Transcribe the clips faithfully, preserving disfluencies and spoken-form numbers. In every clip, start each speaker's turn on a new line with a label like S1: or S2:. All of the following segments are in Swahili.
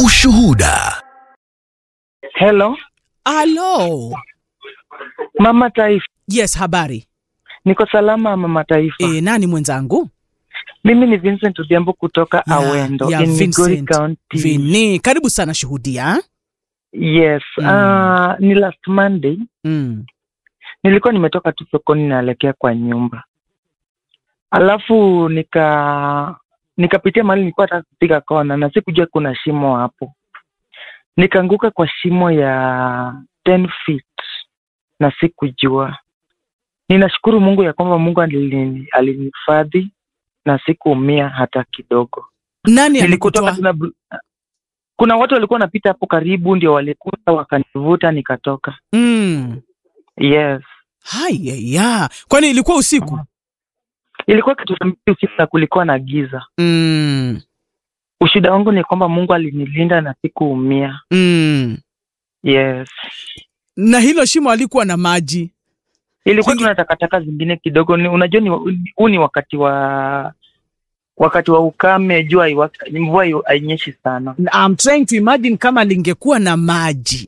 S1: Ushuhuda.
S2: Hello.
S3: Hello.
S2: Mama Taifa.
S3: Yes, habari.
S2: Niko salama Mama Taifa.
S3: Eh, nani mwenzangu?
S2: Mimi ni Vincent Odhiambo kutoka
S3: yeah,
S2: Awendo
S3: yeah,
S2: in Migori County.
S3: Vini, karibu sana Shuhudia.
S2: Yes, mm. uh, ni last Monday.
S3: Mm.
S2: Nilikuwa nimetoka tu sokoni naelekea kwa nyumba. Alafu nika nikapitia mahali nilikuwa nataka kupiga kona na sikujua kuna shimo hapo. Nikaanguka kwa shimo ya ten feet na sikujua. Ninashukuru Mungu ya kwamba Mungu alini alinihifadhi na sikuumia hata kidogo.
S3: Nani alikutoa?
S2: Tuna, kuna watu walikuwa wanapita hapo karibu ndio walikuta wakanivuta nikatoka.
S3: Mm.
S2: Yes.
S3: Haya ya. Kwani ilikuwa usiku?
S2: Ilikuwa kitu cha usiku na kulikuwa na giza.
S3: Mm.
S2: Ushuhuda wangu ni kwamba Mungu alinilinda na sikuumia.
S3: Mm.
S2: Yes.
S3: Na hilo shimo alikuwa na maji.
S2: Ilikuwa tuna takataka zingine kidogo. Ni, unajua ni huu ni wakati wa wakati wa ukame, jua mvua hainyeshi sana.
S3: I'm trying to imagine kama lingekuwa na maji.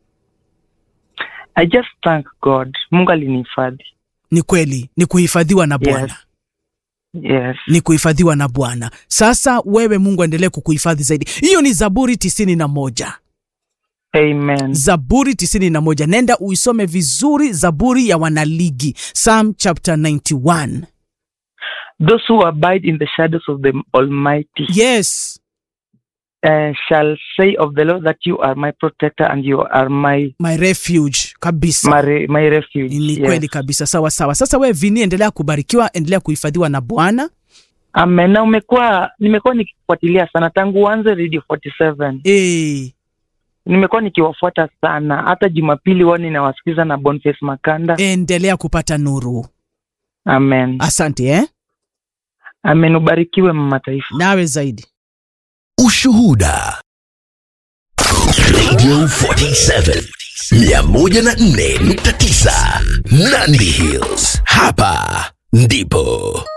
S2: I just thank God. Mungu alinihifadhi.
S3: Ni kweli, ni kuhifadhiwa na Bwana.
S2: Yes. Yes.
S3: Ni kuhifadhiwa na Bwana. Sasa wewe Mungu aendelee kukuhifadhi zaidi. Hiyo ni Zaburi tisini na moja.
S2: Amen.
S3: Zaburi tisini na moja. Nenda uisome vizuri Zaburi ya wanaligi. Psalm chapter ninety-one.
S2: Those who abide in the shadows of the Almighty.
S3: Yes.
S2: Uh, shall say of the Lord that you are my protector and you are my
S3: my refuge kabisa.
S2: My, my refuge.
S3: Ni kweli yes. Kabisa. Sawa sawa. Sasa wewe Vini, endelea kubarikiwa, endelea kuhifadhiwa na Bwana.
S2: Amen. Na umekuwa nimekuwa nikifuatilia sana tangu uanze Radio forty-seven.
S3: Eh.
S2: Nimekuwa nikiwafuata sana. Hata Jumapili wao ninawasikiza na Boniface Makanda.
S3: Endelea kupata nuru.
S2: Amen.
S3: Asante eh.
S2: Amen, ubarikiwe Mama Taifa.
S3: Nawe zaidi.
S1: Ushuhuda. Radio forty-seven mia moja na nne nukta tisa Nandi Hills. Hapa ndipo